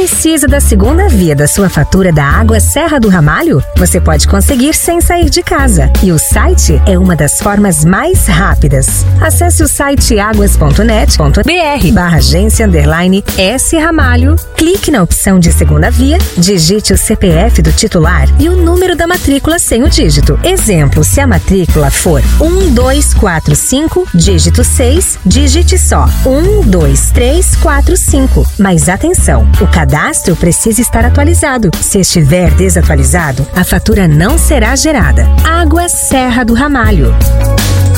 Precisa da segunda via da sua fatura da água Serra do Ramalho? Você pode conseguir sem sair de casa. E o site é uma das formas mais rápidas. Acesse o site aguas.net.br/agência_S Ramalho, clique na opção de segunda via, digite o CPF do titular e o número da matrícula sem o dígito. Exemplo, se a matrícula for 1245, dígito 6, digite só 12345. Mas atenção, o cadastro precisa estar atualizado. Se estiver desatualizado, a fatura não será gerada. Água Serra do Ramalho.